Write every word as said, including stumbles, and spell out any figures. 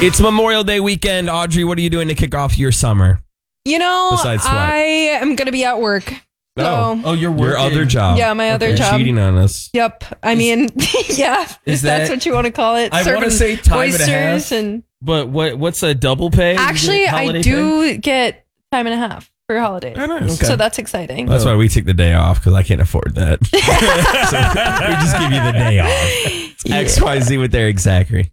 It's Memorial Day weekend. Audrey, what are you doing to kick off your summer? You know, Besides sweat. I am going to be at work. So, Oh. Oh, you're working. Your other job. yeah, my other You're job. cheating on us. Yep. I mean, yeah, if is that's that- what you want to call it. I wanna Serving say time and a oysters half. and But what? What's a double pay? actually, I Holiday do get time and a half for holidays. Oh, nice. So that's exciting. That's why we take the day off, because I can't afford that. So we just give you the day off. X Y Z with their exactly.